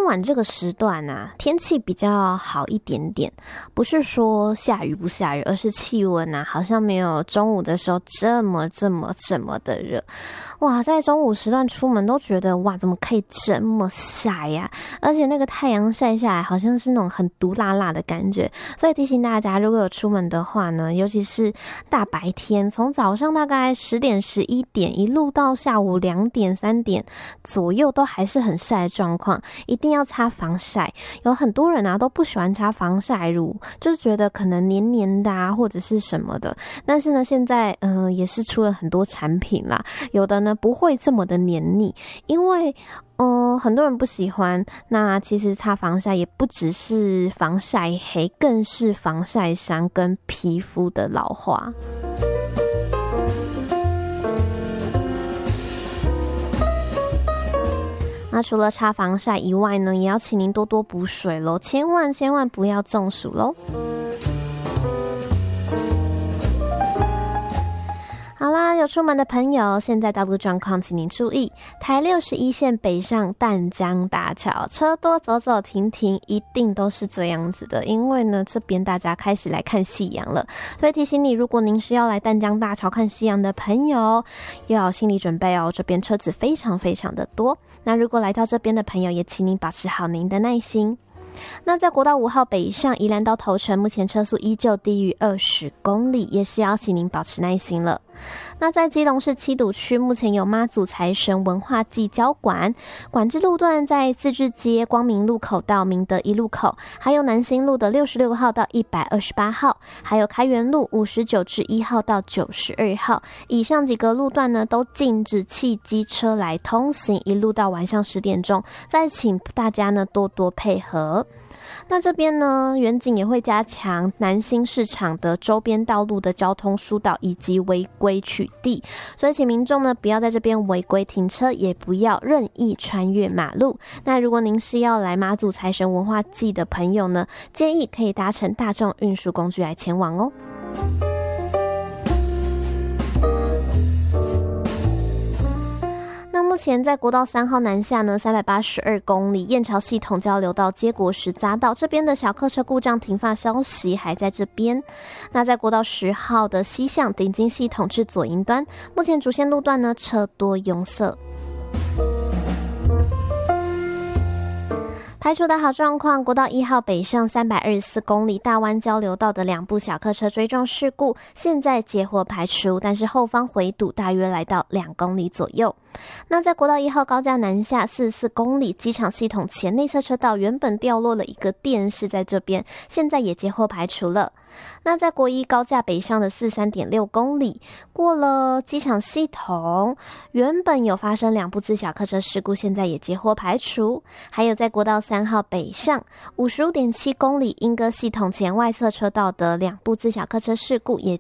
晚这个时段啊，天气比较好一点点，不是说下雨不下雨，而是气温啊，好像没有中午的时候这么的热。哇，在中午时段出门都觉得哇，怎么可以这么晒呀？而且那个太阳晒下来，好像是那种很毒辣辣的感觉。所以提醒大家，如果有出门的话呢，尤其是大白天，从早上大概10点、11点一路到下午2点、3点左右，都还是很晒的状况，一定要擦防晒。有很多人啊都不喜欢擦防晒乳，就是觉得可能黏黏的啊，或者是什么的。但是呢，现在也是出了很多产品啦，有的呢不会这么的黏腻，因为很多人不喜欢。那其实擦防晒也不只是防晒黑，更是防晒伤跟皮肤的老化。那除了擦防晒以外呢，也要请您多多补水咯，千万不要中暑咯。好啦，有出门的朋友，现在道路状况请您注意。台61线北上淡江大桥，车多走走停停，一定都是这样子的。因为呢，这边大家开始来看夕阳了，所以提醒你，如果您是要来淡江大桥看夕阳的朋友，要有心理准备哦。这边车子非常的多。那如果来到这边的朋友，也请您保持好您的耐心。那在国道5号北上宜兰到头城，目前车速依旧低于20公里，也是要请您保持耐心了。那在基隆市七堵区，目前有妈祖财神文化祭交管制路段，在自治街光明路口到明德一路口，还有南新路的66号到128号，还有开元路59至1号到92号，以上几个路段呢都禁止汽机车来通行，一路到晚上10点钟，再请大家呢多多配合。那这边呢，远景也会加强南新市场的周边道路的交通疏导以及违规取缔，所以请民众呢不要在这边违规停车，也不要任意穿越马路。那如果您是要来妈祖财神文化祭的朋友呢，建议可以搭乘大众运输工具来前往哦。那目前在国道3号南下呢382公里，燕巢系统交流道接国石匝道这边的小客车故障停放消息还在这边。那在国道10号的西向顶金系统至左营端，目前主线路段呢车多拥塞。排除的好状况，国道1号北上324公里大湾交流道的2部小客车追撞事故，现在结获排除，但是后方回堵大约来到2公里左右。那在国道1号高架南下44公里，机场系统前内侧车道原本掉落了一个电视在这边，现在也接获排除了。那在国1高架北上的43.6公里，过了机场系统，原本有发生2部自小客车事故，现在也接获排除。还有在国道3号北上 55.7 公里，莺歌系统前外侧车道的2部自小客车事故也